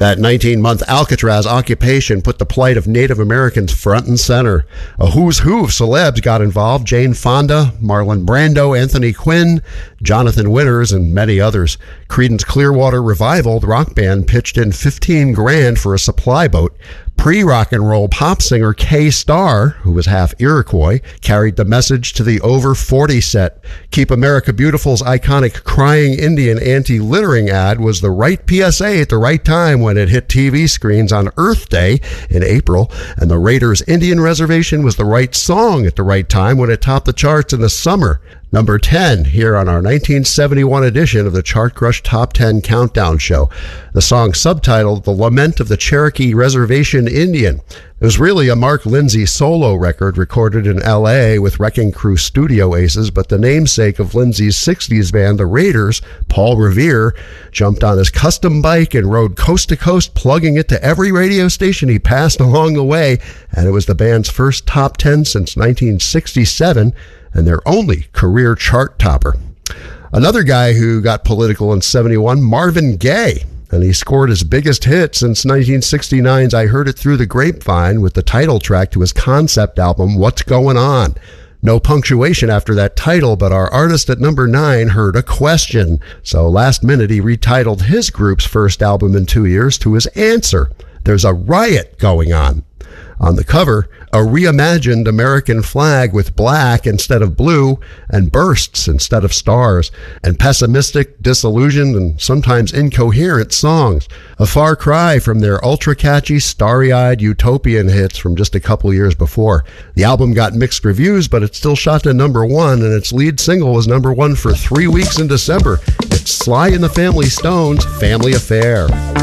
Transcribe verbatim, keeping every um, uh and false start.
That nineteen-month Alcatraz occupation put the plight of Native Americans front and center. A who's who of celebs got involved: Jane Fonda, Marlon Brando, Anthony Quinn, Jonathan Winters, and many others. Creedence Clearwater Revival, the rock band, pitched in fifteen grand for a supply boat. Pre-rock and roll pop singer Kay Starr, who was half Iroquois, carried the message to the over forty set. Keep America Beautiful's iconic Crying Indian anti-littering ad was the right P S A at the right time when it hit T V screens on Earth Day in April, and the Raiders' Indian Reservation was the right song at the right time when it topped the charts in the summer. Number ten, here on our nineteen seventy-one edition of the Chart Crush Top ten Countdown Show. The song subtitled The Lament of the Cherokee Reservation Indian. It was really a Mark Lindsay solo record recorded in L A with Wrecking Crew studio aces, but the namesake of Lindsay's sixties band, the Raiders, Paul Revere, jumped on his custom bike and rode coast to coast, plugging it to every radio station he passed along the way, and it was the band's first top ten since nineteen sixty-seven, and their only career chart topper. Another guy who got political in seventy-one, Marvin Gaye, and he scored his biggest hit since nineteen sixty-nine's I Heard It Through the Grapevine with the title track to his concept album, What's Going On? No punctuation after that title, but our artist at number nine heard a question. So last minute he retitled his group's first album in two years to his answer. There's a riot going on. On the cover, a reimagined American flag with black instead of blue and bursts instead of stars, and pessimistic, disillusioned, and sometimes incoherent songs. A far cry from their ultra-catchy, starry-eyed utopian hits from just a couple years before. The album got mixed reviews, but it still shot to number one, and its lead single was number one for three weeks in December. It's Sly and the Family Stone's Family Affair.